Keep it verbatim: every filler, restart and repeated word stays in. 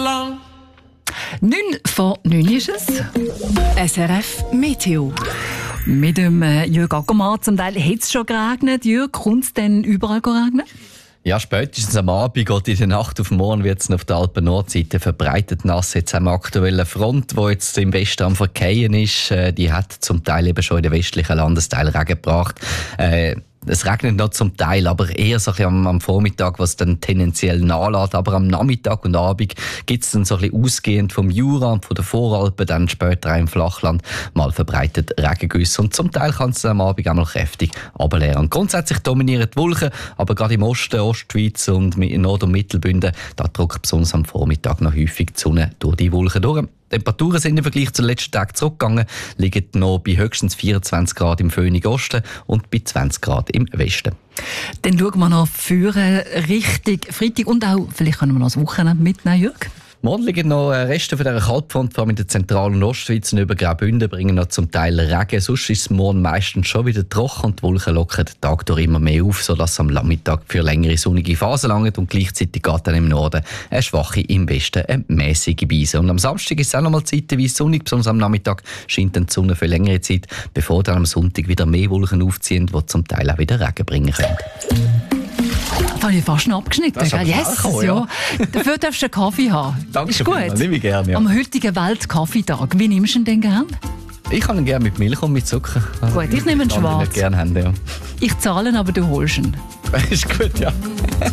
long. neun vor neun ist es. S R F Meteo. Mit dem äh, Jürg Ackermann, zum Teil hat es schon geregnet. Jürg, kommt es denn überall regnen? Ja, spätestens am Abend oder in der Nacht auf morgen wird es auf der Alpen-Nordseite verbreitet nass. Jetzt haben wir aktuelle Front, die jetzt im Westen am Verkehren ist. Äh, die hat zum Teil eben schon in den westlichen Landesteilen Regen gebracht. Äh, Es regnet noch zum Teil, aber eher so ein bisschen am, am Vormittag, was dann tendenziell nachlässt. Aber am Nachmittag und Abend gibt es dann so ein bisschen ausgehend vom Jura und von den Voralpen, dann später auch im Flachland mal verbreitet Regengüsse. Und zum Teil kann es am Abend auch mal kräftig runterleeren. Grundsätzlich dominieren die Wolken, aber gerade im Osten, Ostschweiz und in Nord- und Mittelbünden, da drückt besonders am Vormittag noch häufig die Sonne durch die Wolken durch. Die Temperaturen sind im Vergleich zum letzten Tag zurückgegangen, liegen noch bei höchstens vierundzwanzig Grad im Föhnig Osten und bei zwanzig Grad im Westen. Dann schauen wir noch für richtig Freitag und auch, vielleicht können wir noch das Wochenende mitnehmen, Jürg. Morgen liegen noch Reste von dieser Kaltfront, vor allem in der Zentral- und Ostschweiz und über Graubünden, bringen noch zum Teil Regen. Sonst ist es morgen meistens schon wieder trocken und die Wolken lockern den Tag durch immer mehr auf, sodass es am Nachmittag für längere sonnige Phasen langt und gleichzeitig geht dann im Norden eine schwache, im Westen eine mäßige Beise. Und am Samstag ist es auch noch mal zeitweise sonnig, besonders am Nachmittag scheint dann die Sonne für längere Zeit, bevor dann am Sonntag wieder mehr Wolken aufziehen, die zum Teil auch wieder Regen bringen können. Das habe ich fast noch abgeschnitten. Das ist aber yes, gekommen, ja. Dafür darfst du einen Kaffee haben. Danke ist gut. vielmals, nehme ich gerne, ja. Am heutigen Weltkaffeetag. Wie nimmst du ihn denn gern? Ich kann ihn gerne mit Milch und mit Zucker. Gut, ich nehme einen Kann ich schwarz. nicht gerne haben, ja. Ich zahle, aber du holst ihn. Ist gut, ja.